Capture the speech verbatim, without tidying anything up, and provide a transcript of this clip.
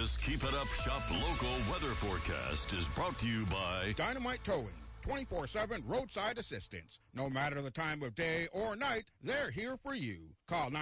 This Keep It Up Shop local weather forecast is brought to you by Dynamite Towing, twenty-four seven roadside assistance. No matter the time of day or night, they're here for you. Call nine